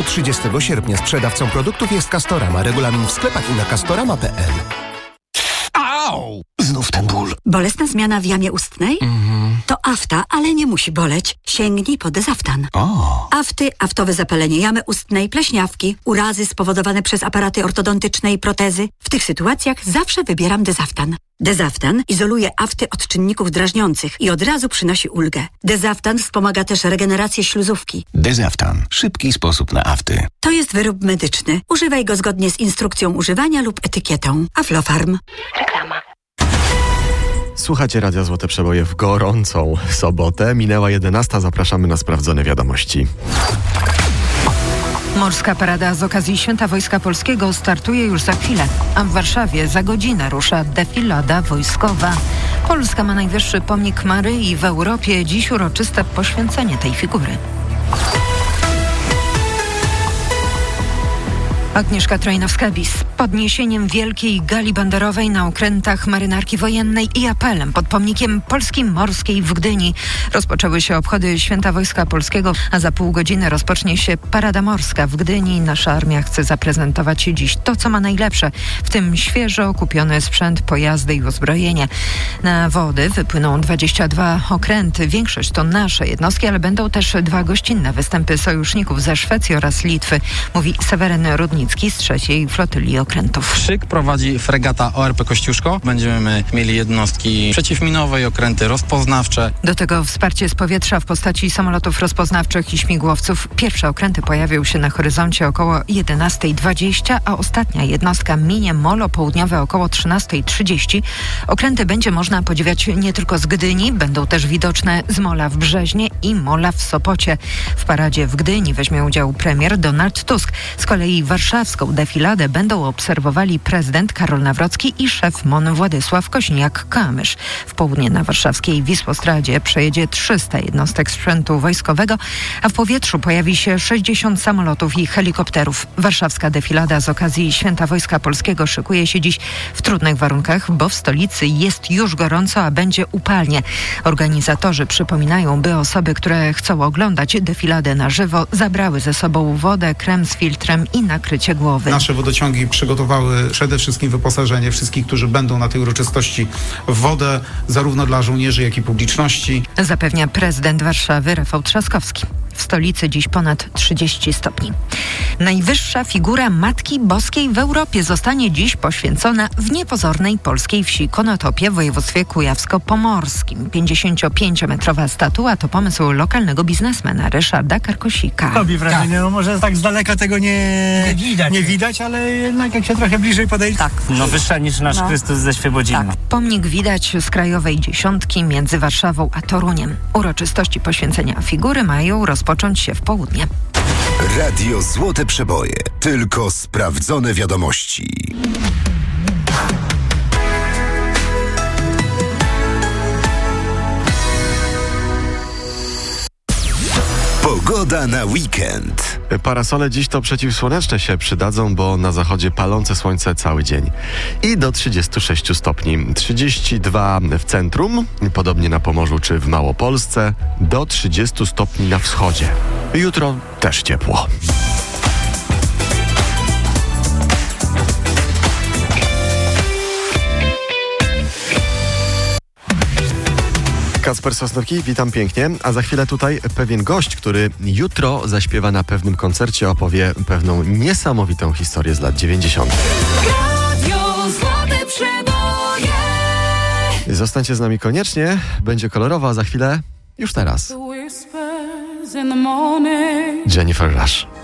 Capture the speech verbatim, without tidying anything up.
trzydziestego sierpnia sprzedawcą produktów jest Castorama. Regulamin w sklepach i na castorama kropka p l. Au! Znów ten ból. Bolesna zmiana w jamie ustnej? Mhm. To afta, ale nie musi boleć. Sięgnij po Dezaftan. O. Afty, aftowe zapalenie jamy ustnej, pleśniawki, urazy spowodowane przez aparaty ortodontyczne i protezy. W tych sytuacjach zawsze wybieram Dezaftan. Dezaftan izoluje afty od czynników drażniących i od razu przynosi ulgę. Dezaftan wspomaga też regenerację śluzówki. Dezaftan. Szybki sposób na afty. To jest wyrób medyczny. Używaj go zgodnie z instrukcją używania lub etykietą. Aflofarm. Reklama. Słuchacie Radia Złote Przeboje w gorącą sobotę. Minęła jedenasta. Zapraszamy na sprawdzone wiadomości. Morska parada z okazji Święta Wojska Polskiego startuje już za chwilę, a w Warszawie za godzinę rusza defilada wojskowa. Polska ma najwyższy pomnik Maryi w Europie. Dziś uroczyste poświęcenie tej figury. Agnieszka Trojnowska-Bis. Podniesieniem wielkiej gali banderowej na okrętach marynarki wojennej i apelem pod pomnikiem Polski Morskiej w Gdyni rozpoczęły się obchody Święta Wojska Polskiego, a za pół godziny rozpocznie się Parada Morska w Gdyni. Nasza armia chce zaprezentować dziś to, co ma najlepsze, w tym świeżo kupiony sprzęt, pojazdy i uzbrojenie. Na wody wypłyną dwadzieścia dwa okręty. Większość to nasze jednostki, ale będą też dwa gościnne występy sojuszników ze Szwecji oraz Litwy, mówi Seweryn Rudnicki z trzeciej Flotyli Okrętów. Szyk prowadzi fregata O R P Kościuszko. Będziemy mieli jednostki przeciwminowe i okręty rozpoznawcze. Do tego wsparcie z powietrza w postaci samolotów rozpoznawczych i śmigłowców. Pierwsze okręty pojawią się na horyzoncie około jedenasta dwadzieścia, a ostatnia jednostka minie molo południowe około trzynasta trzydzieści. Okręty będzie można podziwiać nie tylko z Gdyni, będą też widoczne z mola w Brzeźnie i mola w Sopocie. W paradzie w Gdyni weźmie udział premier Donald Tusk. Z kolei warszawską defiladę będą obserwowali prezydent Karol Nawrocki i szef M O N Władysław Kośniak-Kamysz. W południe na warszawskiej Wisłostradzie przejedzie trzysta jednostek sprzętu wojskowego, a w powietrzu pojawi się sześćdziesiąt samolotów i helikopterów. Warszawska defilada z okazji Święta Wojska Polskiego szykuje się dziś w trudnych warunkach, bo w stolicy jest już gorąco, a będzie upalnie. Organizatorzy przypominają, by osoby, które chcą oglądać defiladę na żywo, zabrały ze sobą wodę, krem z filtrem i nakrycie głowy. Nasze wodociągi przygotowały przede wszystkim wyposażenie wszystkich, którzy będą na tej uroczystości, w wodę, zarówno dla żołnierzy, jak i publiczności. Zapewnia prezydent Warszawy Rafał Trzaskowski. W stolicy dziś ponad trzydzieści stopni. Najwyższa figura Matki Boskiej w Europie zostanie dziś poświęcona w niepozornej polskiej wsi Konotopie w województwie kujawsko-pomorskim. pięćdziesięciopięciometrowa statua to pomysł lokalnego biznesmena Ryszarda Karkosika. Robi wrażenie, tak. No może tak z daleka tego nie, nie, widać, nie widać, ale jednak jak się trochę bliżej podejdzie. Tak, no wyższa niż nasz no. Chrystus ze Świebodzina. Tak. Pomnik widać z krajowej dziesiątki między Warszawą a Toruniem. Uroczystości poświęcenia figury mają rozpocząć się w południe. Radio Złote Przeboje. Tylko sprawdzone wiadomości. Pogoda na weekend. Parasole dziś to przeciwsłoneczne się przydadzą, bo na zachodzie palące słońce cały dzień. I do trzydziestu sześciu stopni. trzydzieści dwa w centrum, podobnie na Pomorzu czy w Małopolsce. Do trzydziestu stopni na wschodzie. Jutro też ciepło. Kacper Sosnowski, witam pięknie, a za chwilę tutaj pewien gość, który jutro zaśpiewa na pewnym koncercie, opowie pewną niesamowitą historię z lat dziewięćdziesiątych. Radio Złote Przeboje. Zostańcie z nami koniecznie, będzie kolorowo, a za chwilę już teraz Jennifer Rush.